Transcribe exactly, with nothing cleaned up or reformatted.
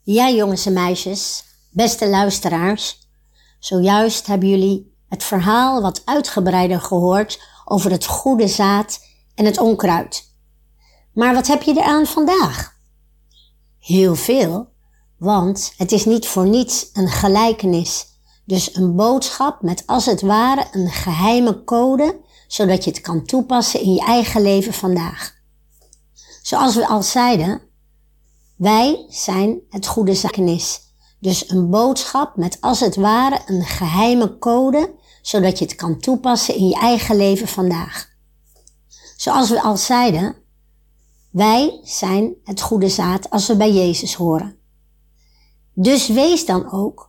Ja, jongens en meisjes, beste luisteraars. Zojuist hebben jullie het verhaal wat uitgebreider gehoord over het goede zaad en het onkruid. Maar wat heb je eraan vandaag? Heel veel, want het is niet voor niets een gelijkenis. Dus een boodschap met als het ware een geheime code, zodat je het kan toepassen in je eigen leven vandaag. Zoals we al zeiden, wij zijn het goede zaadnis. Dus een boodschap met als het ware een geheime code, zodat je het kan toepassen in je eigen leven vandaag. Zoals we al zeiden, wij zijn het goede zaad als we bij Jezus horen. Dus wees dan ook